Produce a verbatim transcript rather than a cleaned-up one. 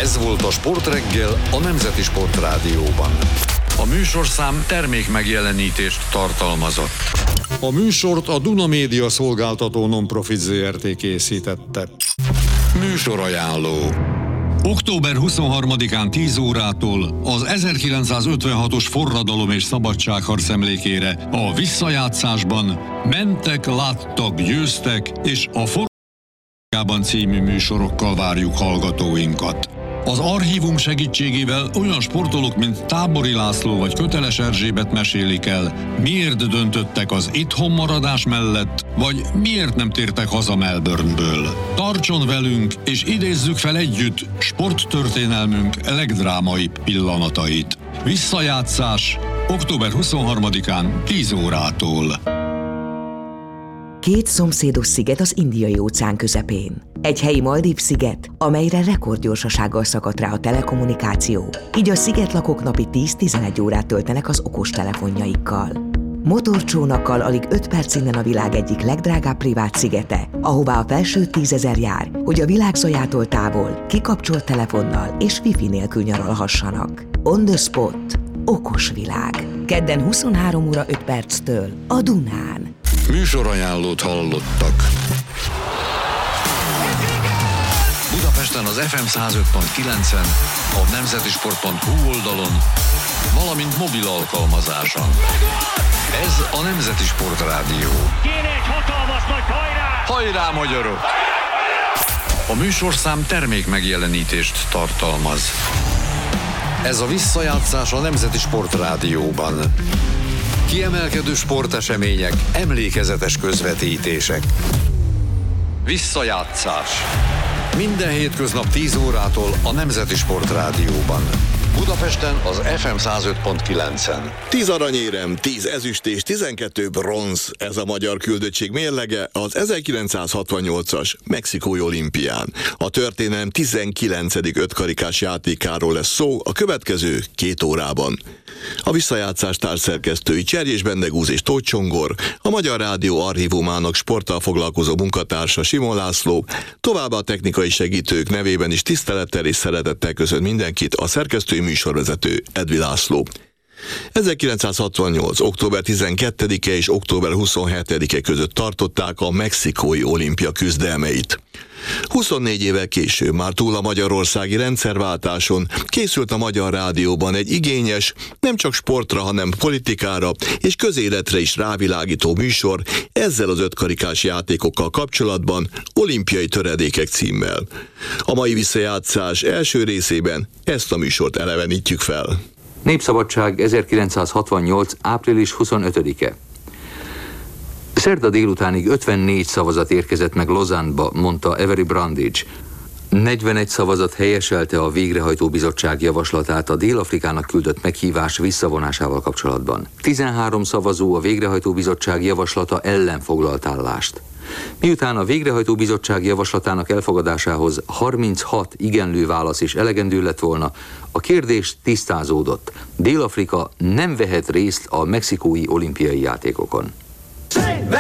Ez volt a Sportreggel a Nemzeti Sportrádióban. A műsorszám termék megjelenítést tartalmazott. A műsort a Duna Média Szolgáltató Non-Profit zé er té készítette. Műsorajánló. október huszonharmadikán tíz órától az ezerkilencszázötvenhatos forradalom és szabadságharc emlékére a visszajátszásban Mentek, láttak, győztek és a forradalom című műsorokkal várjuk hallgatóinkat. Az archívum segítségével olyan sportolók, mint Tábori László vagy Köteles Erzsébet mesélik el, miért döntöttek az itthonmaradás mellett, vagy miért nem tértek haza Melbourneből. Tartson velünk, és idézzük fel együtt sporttörténelmünk legdrámaibb pillanatait. Visszajátszás október huszonharmadikán tíz órától. Két szomszédos sziget az Indiai-óceán közepén. Egy helyi Maldív-sziget, amelyre rekordgyorsasággal szakadt rá a telekommunikáció, így a szigetlakók napi tíz-tizenegy órát töltenek az okostelefonjaikkal. Motorcsónakkal alig öt perc innen a világ egyik legdrágább privát szigete, ahová a felső tízezer jár, hogy a világ zajától távol, kikapcsolt telefonnal és wifi nélkül nyaralhassanak. On the spot. Okos világ. Kedden huszonhárom óra öt perctől a Dunán. Műsorajánlót hallottak. Budapesten az ef em száz öt pont kilencen, a nemzetisport pont hu oldalon, valamint mobil alkalmazáson. Ez a Nemzeti Sportrádió. Kéne egy hatalmas nagy hajrá! Hajrá, magyarok! A műsorszám termék megjelenítést tartalmaz. Ez a visszajátszás a Nemzeti Sportrádióban. Kiemelkedő sportesemények, emlékezetes közvetítések. Visszajátszás. Minden hétköznap tíz órától a Nemzeti Sportrádióban. Budapesten az ef em száz öt pont kilencen. tíz aranyérem, tíz ezüst és tizenkettő bronz. Ez a magyar küldöttség mérlege az ezerkilencszázhatvannyolcas mexikói olimpián. A történelem tizenkilencedik ötkarikás játékáról lesz szó a következő két órában. A visszajátszás társszerkesztői Cserjés Bendegúz és Tóth Csongor, a Magyar Rádió archívumának sporttal foglalkozó munkatársa Simon László, továbbá a technikai segítők nevében is tisztelettel és szeretettel köszönt mindenkit a szerkesztői műsorvezető Edvi László. ezerkilencszázhatvannyolc. október tizenkettedike és október huszonhetedike között tartották a mexikói olimpia küzdelmeit. huszonnégy évvel később, már túl a magyarországi rendszerváltáson, készült a Magyar Rádióban egy igényes, nem csak sportra, hanem politikára és közéletre is rávilágító műsor ezzel az ötkarikás játékokkal kapcsolatban, Olimpiai töredékek címmel. A mai visszajátszás első részében ezt a műsort elevenítjük fel. Népszabadság ezerkilencszázhatvannyolc. április huszonötödike. Szerda délutánig ötvennégy szavazat érkezett meg Lausanne-ba, mondta Avery Brundage. negyvenegy szavazat helyeselte a végrehajtó bizottság javaslatát a Dél-Afrikának küldött meghívás visszavonásával kapcsolatban. tizenhárom szavazó a végrehajtó bizottság javaslata ellen foglalt állást. Miután a végrehajtó bizottság javaslatának elfogadásához harminchat igenlő válasz is elegendő lett volna, a kérdés tisztázódott. Dél-Afrika nem vehet részt a mexikói olimpiai játékokon.